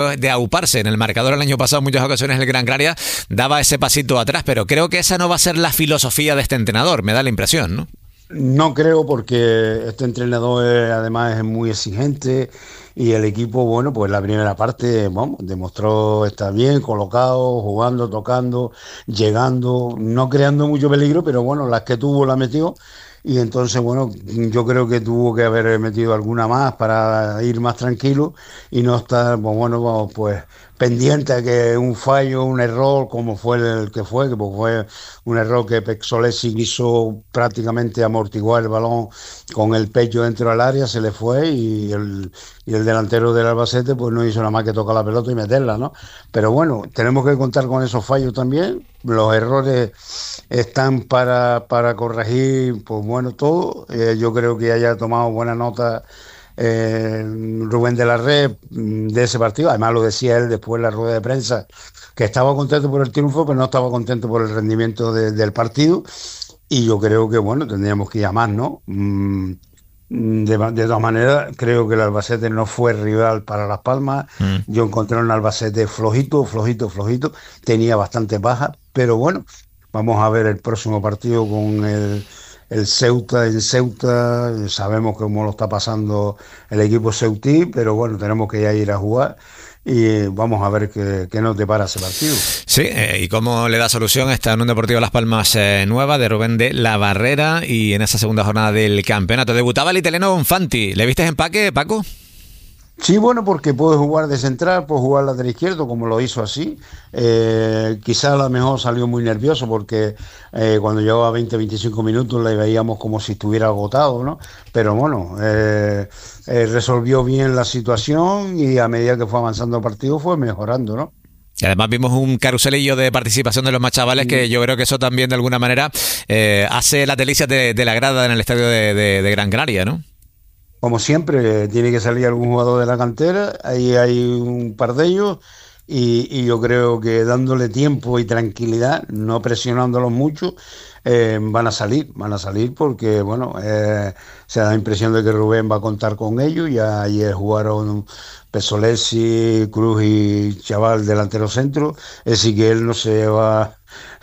de auparse en el marcador el año pasado en muchas ocasiones el Gran Canaria daba ese pasito atrás, pero creo que esa no va a ser la filosofía de este entrenador, me da la impresión, ¿no? No creo, porque este entrenador además es muy exigente y el equipo, bueno, pues la primera parte, vamos, demostró estar bien, colocado, jugando, tocando, llegando, no creando mucho peligro, pero bueno, las que tuvo la metió. Y entonces, bueno, yo creo que tuvo que haber metido alguna más para ir más tranquilo y no estar, pues bueno, pues pendiente a que un fallo, un error, como fue el que fue un error que Pexolesi quiso prácticamente amortiguar el balón con el pecho dentro del área, se le fue y el delantero del Albacete pues no hizo nada más que tocar la pelota y meterla, ¿no? Pero bueno, tenemos que contar con esos fallos también. Los errores están para corregir, pues bueno, todo. Yo creo que haya tomado buena nota Rubén de la Red de ese partido. Además lo decía él después en la rueda de prensa, que estaba contento por el triunfo, pero no estaba contento por el rendimiento del partido. Y yo creo que, bueno, tendríamos que ir a más, ¿no? De todas maneras, creo que el Albacete no fue rival para Las Palmas. Yo encontré un Albacete flojito. Tenía bastante baja, pero bueno, vamos a ver el próximo partido con el Ceuta en Ceuta. Sabemos cómo lo está pasando el equipo ceutí, pero bueno, tenemos que ya ir a jugar y vamos a ver qué nos depara ese partido. Sí, y cómo le da solución a esta Unión Deportiva Las Palmas nueva de Rubén de la Barrera, y en esa segunda jornada del campeonato. Debutaba el italiano Bonfanti. ¿Le viste empaque, Paco? Sí, bueno, porque puede jugar de central, puede jugar lateral izquierdo, como lo hizo así. Quizá a lo mejor salió muy nervioso porque cuando llevaba 20-25 minutos le veíamos como si estuviera agotado, ¿no? Pero bueno, resolvió bien la situación y a medida que fue avanzando el partido fue mejorando, ¿no? Y además vimos un caruselillo de participación de los más chavales, que yo creo que eso también de alguna manera hace las delicias de la grada en el estadio de Gran Canaria, ¿no? Como siempre, tiene que salir algún jugador de la cantera, ahí hay un par de ellos, y yo creo que dándole tiempo y tranquilidad, no presionándolos mucho, van a salir porque, bueno, se da la impresión de que Rubén va a contar con ellos. Ya ayer jugaron Pexolesi, Cruz y Chaval delantero centro, así que él no se va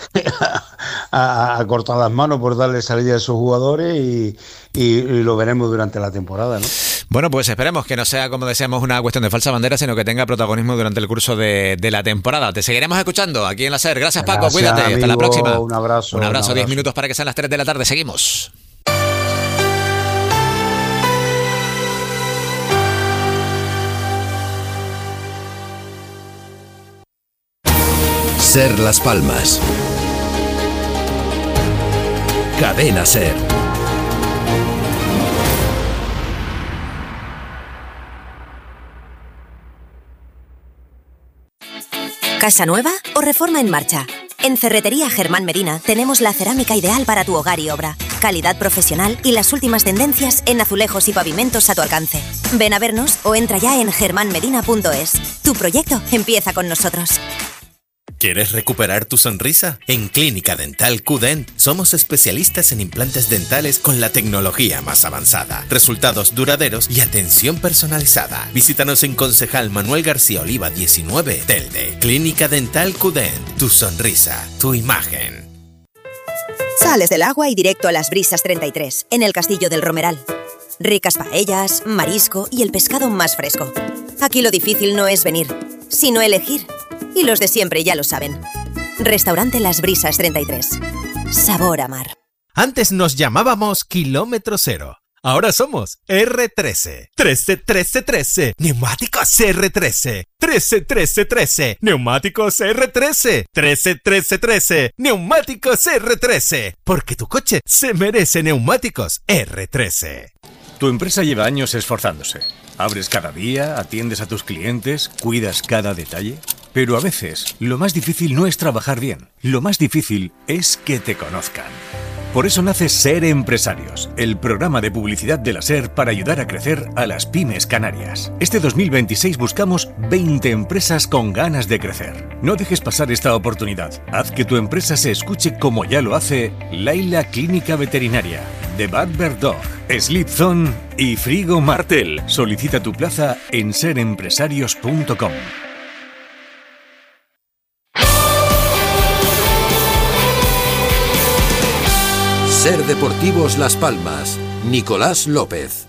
a cortar las manos por darle salida a esos jugadores y lo veremos durante la temporada, ¿no? Bueno, pues esperemos que no sea, como decíamos, una cuestión de falsa bandera, sino que tenga protagonismo durante el curso de la temporada. Te seguiremos escuchando aquí en la SER. Gracias, Paco. Gracias, cuídate. amigo. Hasta la próxima. Un abrazo. 10 minutos para que sean las 3 de la tarde. Seguimos. SER Las Palmas. Cadena SER. ¿Casa nueva o reforma en marcha? En Ferretería Germán Medina tenemos la cerámica ideal para tu hogar y obra. Calidad profesional y las últimas tendencias en azulejos y pavimentos a tu alcance. Ven a vernos o entra ya en germanmedina.es. Tu proyecto empieza con nosotros. ¿Quieres recuperar tu sonrisa? En Clínica Dental QDent somos especialistas en implantes dentales con la tecnología más avanzada, resultados duraderos y atención personalizada. Visítanos en Concejal Manuel García Oliva 19, Telde. Clínica Dental QDent, tu sonrisa, tu imagen. Sales del agua y directo a las Brisas 33, en el Castillo del Romeral. Ricas paellas, marisco y el pescado más fresco. Aquí lo difícil no es venir, sino elegir. Y los de siempre ya lo saben. Restaurante Las Brisas 33. Sabor a mar. Antes nos llamábamos Kilómetro Cero. Ahora somos R13. 13. Neumáticos R13. 13. Neumáticos R13. 13. Neumáticos R13. Porque tu coche se merece neumáticos R13. Tu empresa lleva años esforzándose. Abres cada día, atiendes a tus clientes, cuidas cada detalle. Pero a veces, lo más difícil no es trabajar bien. Lo más difícil es que te conozcan. Por eso nace SER Empresarios, el programa de publicidad de la SER para ayudar a crecer a las pymes canarias. Este 2026 buscamos 20 empresas con ganas de crecer. No dejes pasar esta oportunidad. Haz que tu empresa se escuche como ya lo hace Laila Clínica Veterinaria, The Barber Dog, Sleep Zone y Frigo Martel. Solicita tu plaza en serempresarios.com. SER Deportivos Las Palmas. Nicolás López.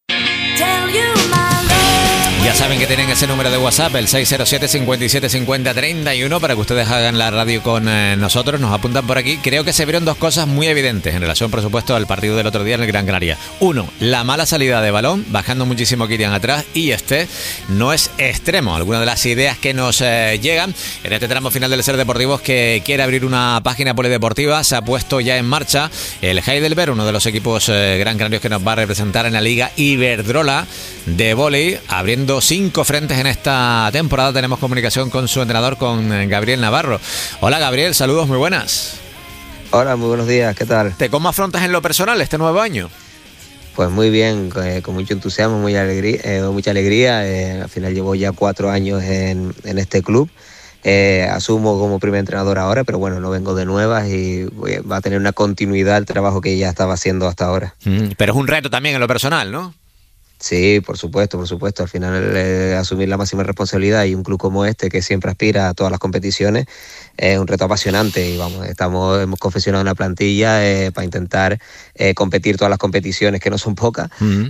Ya saben que tienen ese número de WhatsApp, el 607 57 50 31, para que ustedes hagan la radio con nosotros. Nos apuntan por aquí. Creo que se vieron dos cosas muy evidentes en relación, por supuesto, al partido del otro día en el Gran Canaria. Uno, la mala salida de balón, bajando muchísimo Kirian atrás, y este no es extremo. Algunas de las ideas que nos llegan en este tramo final del SER Deportivos, que quiere abrir una página polideportiva. Se ha puesto ya en marcha el Heidelberg, uno de los equipos gran canarios que nos va a representar en la Liga Iberdrola de vóley, abriendo 5 frentes en esta temporada. Tenemos comunicación con su entrenador, con Gabriel Navarro. Hola Gabriel, saludos, muy buenas. Hola, muy buenos días, ¿qué tal? ¿Cómo afrontas en lo personal este nuevo año? Pues muy bien, con mucho entusiasmo, mucha alegría. Al final llevo ya 4 años en este club. Asumo como primer entrenador ahora, pero bueno, no vengo de nuevas y va a tener una continuidad el trabajo que ya estaba haciendo hasta ahora. Pero es un reto también en lo personal, ¿no? Sí, por supuesto. Al final asumir la máxima responsabilidad y un club como este, que siempre aspira a todas las competiciones, es un reto apasionante. Y vamos, hemos confeccionado una plantilla para intentar competir todas las competiciones, que no son pocas,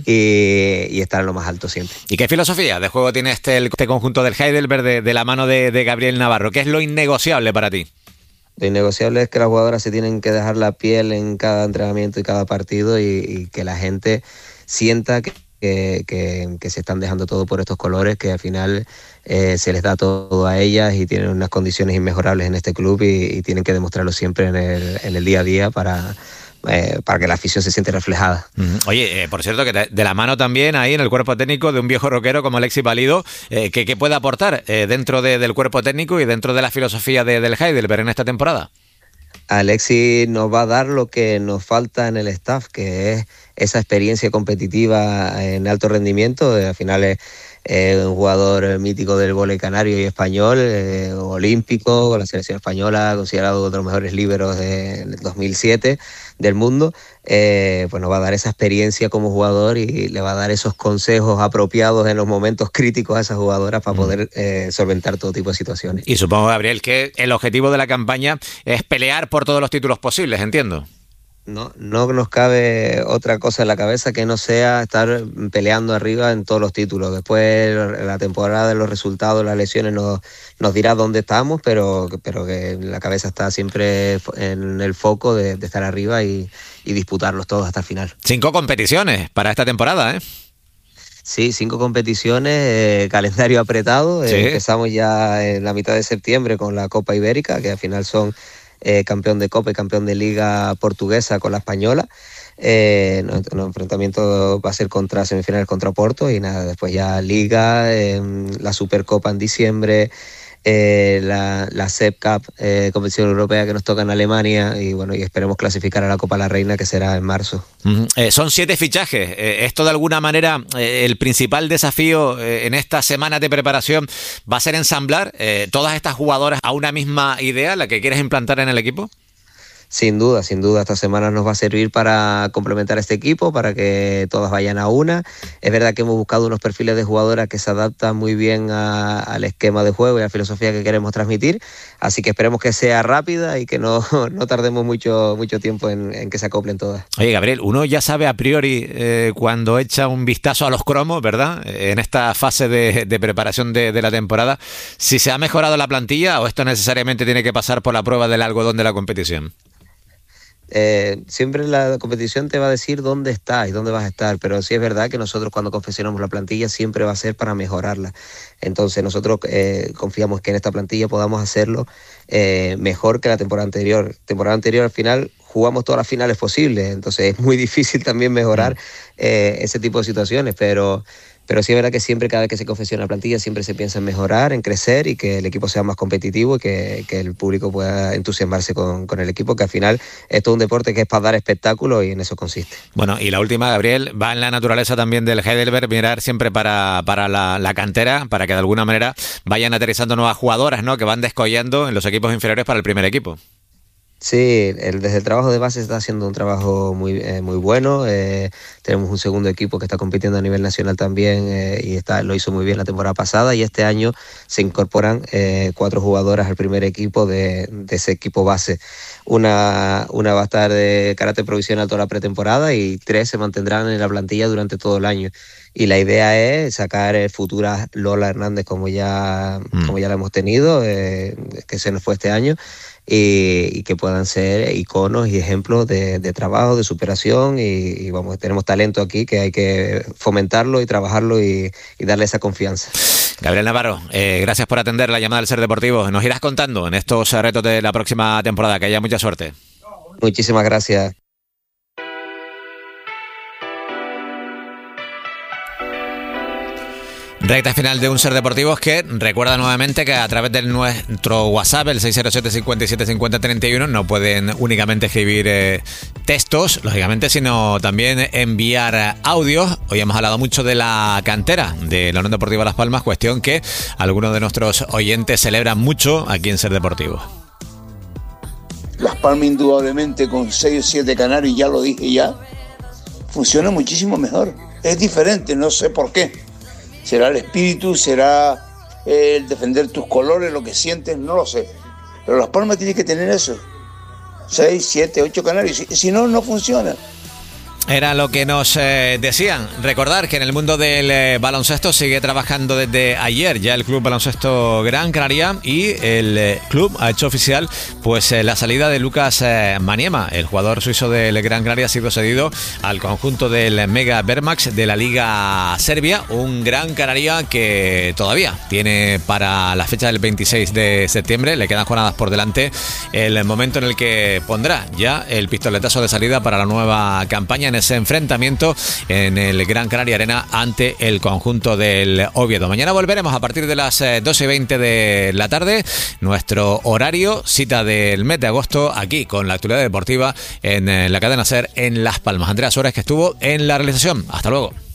y estar en lo más alto siempre. ¿Y qué filosofía de juego tiene este conjunto del Heidelberg de la mano de Gabriel Navarro? ¿Qué es lo innegociable para ti? Lo innegociable es que las jugadoras se tienen que dejar la piel en cada entrenamiento y cada partido, y que la gente sienta que se están dejando todo por estos colores, que al final se les da todo a ellas y tienen unas condiciones inmejorables en este club, y tienen que demostrarlo siempre en el día a día para que la afición se siente reflejada. Oye, por cierto, que de la mano también ahí en el cuerpo técnico de un viejo rockero como Alexis Valido, ¿qué puede aportar dentro del cuerpo técnico y dentro de la filosofía del Heidelberg en esta temporada? Alexis nos va a dar lo que nos falta en el staff, que es esa experiencia competitiva en alto rendimiento. Al final es un jugador mítico del vóley canario y español, olímpico, con la selección española, considerado uno de los mejores líberos del 2007 del mundo. Pues nos va a dar esa experiencia como jugador y le va a dar esos consejos apropiados en los momentos críticos a esas jugadoras para poder solventar todo tipo de situaciones. Y supongo, Gabriel, que el objetivo de la campaña es pelear por todos los títulos posibles, entiendo. No nos cabe otra cosa en la cabeza que no sea estar peleando arriba en todos los títulos. Después la temporada de los resultados, las lesiones nos dirá dónde estamos, pero que la cabeza está siempre en el foco de estar arriba y disputarlos todos hasta el final. 5 competiciones para esta temporada, ¿eh? Sí, 5 competiciones, calendario apretado. Sí. Empezamos ya en la mitad de septiembre con la Copa Ibérica, que al final son campeón de Copa y campeón de Liga Portuguesa con la Española. Nuestro enfrentamiento va a ser contra semifinales contra Porto, y nada, después ya Liga, la Supercopa en diciembre, la CEP Cup, competición europea que nos toca en Alemania, y bueno, y esperemos clasificar a la Copa La Reina, que será en marzo. Son 7 fichajes. ¿Esto de alguna manera el principal desafío en estas semanas de preparación va a ser ensamblar todas estas jugadoras a una misma idea, la que quieres implantar en el equipo? Sin duda, esta semana nos va a servir para complementar este equipo, para que todas vayan a una. Es verdad que hemos buscado unos perfiles de jugadoras que se adaptan muy bien al esquema de juego y a la filosofía que queremos transmitir, así que esperemos que sea rápida y que no tardemos mucho tiempo en que se acoplen todas. Oye, Gabriel, uno ya sabe a priori cuando echa un vistazo a los cromos, ¿verdad?, en esta fase de preparación de la temporada, si se ha mejorado la plantilla o esto necesariamente tiene que pasar por la prueba del algodón de la competición. Siempre la competición te va a decir dónde estás y dónde vas a estar, pero sí es verdad que nosotros cuando confeccionamos la plantilla siempre va a ser para mejorarla. Entonces nosotros confiamos que en esta plantilla podamos hacerlo mejor que la temporada anterior. Temporada anterior al final jugamos todas las finales posibles, entonces es muy difícil también mejorar ese tipo de situaciones, pero sí es verdad que siempre, cada vez que se confecciona la plantilla, siempre se piensa en mejorar, en crecer y que el equipo sea más competitivo y que el público pueda entusiasmarse con el equipo, que al final es todo un deporte que es para dar espectáculo y en eso consiste. Bueno, y la última, Gabriel, va en la naturaleza también del Heidelberg mirar siempre para la cantera, para que de alguna manera vayan aterrizando nuevas jugadoras, ¿no?, que van descollando en los equipos inferiores para el primer equipo. Sí, desde el trabajo de base se está haciendo un trabajo muy bueno. Tenemos un segundo equipo que está compitiendo a nivel nacional también y lo hizo muy bien la temporada pasada, y este año se incorporan 4 jugadoras al primer equipo de ese equipo base. Una va a estar de carácter provisional toda la pretemporada y 3 se mantendrán en la plantilla durante todo el año. Y la idea es sacar futuras Lola Hernández como ya la hemos tenido, que se nos fue este año, y que puedan ser iconos y ejemplos de trabajo, de superación, y vamos, tenemos talento aquí que hay que fomentarlo y trabajarlo y darle esa confianza. Gabriel Navarro, gracias por atender la llamada del Ser Deportivo. Nos irás contando en estos retos de la próxima temporada. Que haya mucha suerte. Muchísimas gracias. Recta final de un Ser Deportivos que recuerda nuevamente que a través de nuestro WhatsApp, el 607 57 50 31, no pueden únicamente escribir textos, lógicamente, sino también enviar audios. Hoy hemos hablado mucho de la cantera de la Unión Deportiva Las Palmas, cuestión que algunos de nuestros oyentes celebran mucho aquí en Ser Deportivos. Las Palmas indudablemente con 6 o 7 canarios, ya lo dije ya, funciona muchísimo mejor. Es diferente, no sé por qué. Será el espíritu, será el defender tus colores, lo que sientes, no lo sé. Pero Las Palmas tiene que tener eso. 6, 7, 8 canarios. Si no, no funciona. Era lo que nos decían. Recordar que en el mundo del baloncesto sigue trabajando desde ayer ya el Club Baloncesto Gran Canaria, y el club ha hecho oficial pues la salida de Lucas Maniema. El jugador suizo del Gran Canaria ha sido cedido al conjunto del Mega Vermax de la Liga Serbia, un Gran Canaria que todavía tiene para la fecha del 26 de septiembre, le quedan jornadas por delante, el momento en el que pondrá ya el pistoletazo de salida para la nueva campaña en ese enfrentamiento en el Gran Canaria Arena ante el conjunto del Oviedo. Mañana volveremos a partir de las 12:20 de la tarde, nuestro horario, cita del mes de agosto, aquí con la actualidad deportiva en la cadena SER en Las Palmas. Andrea Suárez, que estuvo en la realización. Hasta luego.